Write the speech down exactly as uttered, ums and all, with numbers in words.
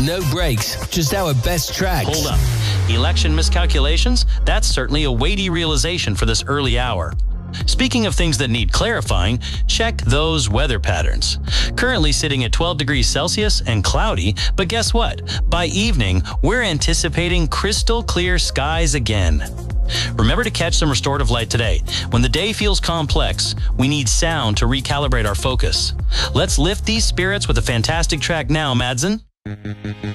No breaks, just our best tracks. Hold up. Election miscalculations? That's certainly a weighty realization for this early hour. Speaking of things that need clarifying, check those weather patterns. Currently sitting at twelve degrees Celsius and cloudy, but guess what? By evening, we're anticipating crystal clear skies again. Remember to catch some restorative light today. When the day feels complex, we need sound to recalibrate our focus. Let's lift these spirits with a fantastic track now, Madsen.